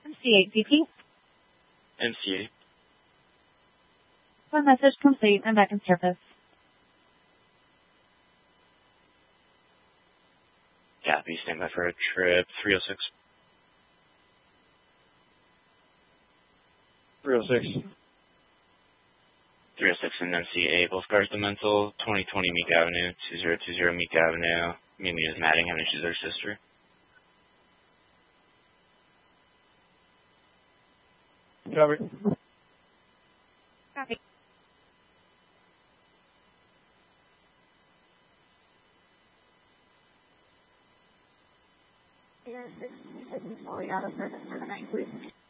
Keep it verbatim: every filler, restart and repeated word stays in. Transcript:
M C eight V P. M C eight. One message complete and back in service. Copy. Stand by for a trip. three oh six. three oh six. three oh six and M C eight. Both cars dimensional. twenty twenty Meek Avenue. two zero two zero Meek Avenue. Me and is Madding. Having issues with her sister. Copy. Copy. Yes, this is out of service for the night, please.